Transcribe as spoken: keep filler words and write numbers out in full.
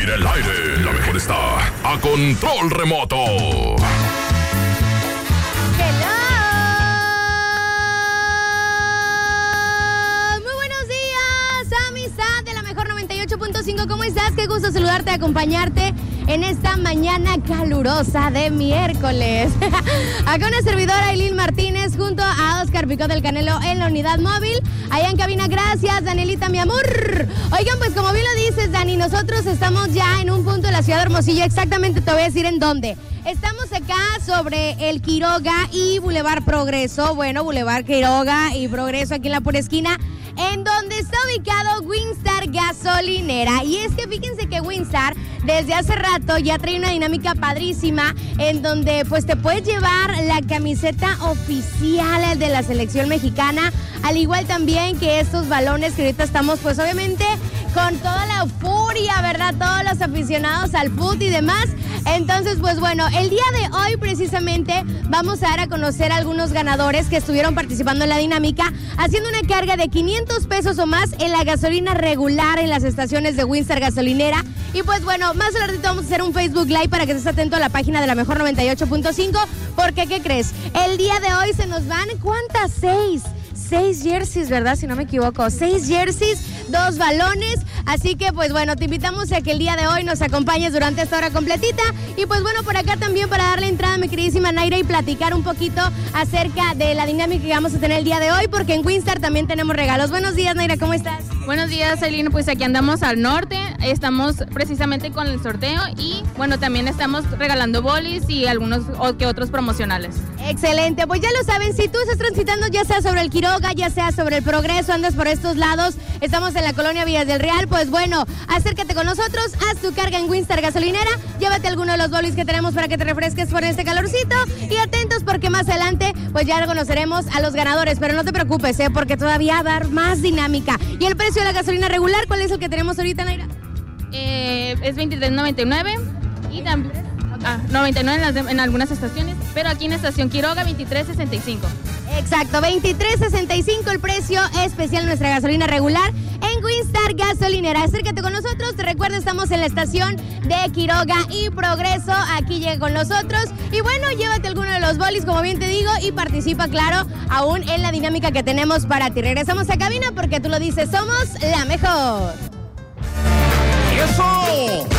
Mira el aire, la mejor está a control remoto. Hello. Muy buenos días, amistad de la mejor noventa y ocho punto cinco. ¿Cómo estás? Qué gusto saludarte, acompañarte en esta mañana calurosa de miércoles. Acá una servidora, Aileen Martínez, junto a Oscar Picot del Canelo en la unidad móvil. Allá en cabina, gracias, Danielita, mi amor. Oigan, pues como bien lo dices, Dani, nosotros estamos ya en un punto de la ciudad de Hermosillo. Exactamente te voy a decir en dónde. Estamos acá sobre el Quiroga y Boulevard Progreso. Bueno, Boulevard Quiroga y Progreso aquí en la pura esquina, en donde está ubicado Winstar Gasolinera. Y es que fíjense que Winstar desde hace rato ya trae una dinámica padrísima en donde pues te puedes llevar la camiseta oficial de la selección mexicana, al igual también que estos balones que ahorita estamos pues obviamente con toda la euforia, ¿verdad? Todos los aficionados al fútbol y demás. Entonces, pues bueno, el día de hoy precisamente vamos a dar a conocer a algunos ganadores que estuvieron participando en la dinámica, haciendo una carga de quinientos pesos o más en la gasolina regular en las estaciones de Winstar Gasolinera. Y pues bueno, más al ratito vamos a hacer un Facebook Live para que estés atento a la página de la mejor noventa y ocho punto cinco, porque ¿qué crees? El día de hoy se nos van, ¿cuántas? Seis. Seis jerseys, ¿verdad? Si no me equivoco. Seis jerseys, dos balones. Así que, pues bueno, te invitamos a que el día de hoy nos acompañes durante esta hora completita. Y pues bueno, por acá también para darle entrada a mi queridísima Naira y platicar un poquito acerca de la dinámica que vamos a tener el día de hoy, porque en Winstar también tenemos regalos. Buenos días, Naira, ¿cómo estás? Buenos días, Aileen. Pues aquí andamos al norte. Estamos precisamente con el sorteo y, bueno, también estamos regalando bolis y algunos o que otros promocionales. Excelente. Pues ya lo saben, si tú estás transitando ya sea sobre el Quiroga, ya sea sobre el Progreso, andas por estos lados, estamos en la colonia Villas del Real, pues bueno, acércate con nosotros, haz tu carga en Winstar Gasolinera, llévate alguno de los bolis que tenemos para que te refresques por este calorcito y atentos porque más adelante pues ya conoceremos a los ganadores, pero no te preocupes, ¿eh? Porque todavía va a haber más dinámica. ¿Y el precio de la gasolina regular cuál es el que tenemos ahorita, Naira? Eh, es veintitrés noventa y nueve y también ah, noventa y nueve en, las de, en algunas estaciones, pero aquí en estación Quiroga veintitrés sesenta y cinco. Exacto, veintitrés sesenta y cinco el precio especial de nuestra gasolina regular en Winstar Gasolinera. Acércate con nosotros, te recuerdo, estamos en la estación de Quiroga y Progreso, aquí llega con nosotros. Y bueno, llévate alguno de los bolis, como bien te digo, y participa, claro, aún en la dinámica que tenemos para ti. Regresamos a cabina porque tú lo dices, somos la mejor. ¡Eso!